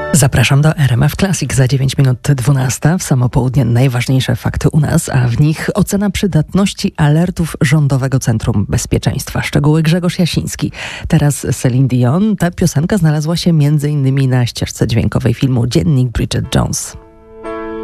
Zapraszam do RMF Classic za 9 minut 12. W samo południe najważniejsze fakty u nas, a w nich ocena przydatności alertów Rządowego Centrum Bezpieczeństwa. Szczegóły Grzegorz Jasiński. Teraz Celine Dion. Ta piosenka znalazła się m.in. na ścieżce dźwiękowej filmu Dziennik Bridget Jones.